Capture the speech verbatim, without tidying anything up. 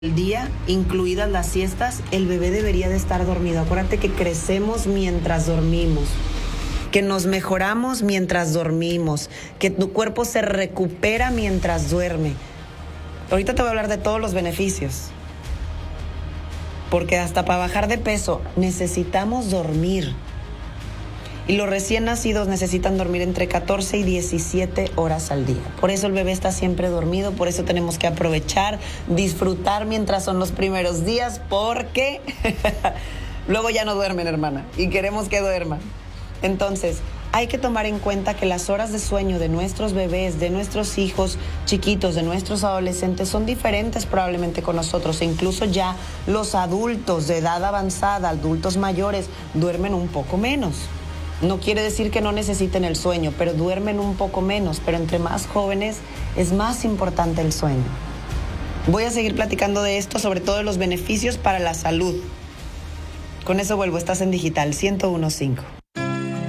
El día, incluidas las siestas, el bebé debería de estar dormido. Acuérdate que crecemos mientras dormimos, que nos mejoramos mientras dormimos, que tu cuerpo se recupera mientras duerme. Ahorita te voy a hablar de todos los beneficios, porque hasta para bajar de peso necesitamos dormir. Y los recién nacidos necesitan dormir entre catorce y diecisiete horas al día. Por eso el bebé está siempre dormido, por eso tenemos que aprovechar, disfrutar mientras son los primeros días, porque luego ya no duermen, hermana, y queremos que duerman. Entonces, hay que tomar en cuenta que las horas de sueño de nuestros bebés, de nuestros hijos chiquitos, de nuestros adolescentes son diferentes probablemente con nosotros, e incluso ya los adultos de edad avanzada, adultos mayores, duermen un poco menos. No quiere decir que no necesiten el sueño, pero duermen un poco menos. Pero entre más jóvenes es más importante el sueño. Voy a seguir platicando de esto, sobre todo de los beneficios para la salud. Con eso vuelvo, estás en Digital ciento uno punto cinco.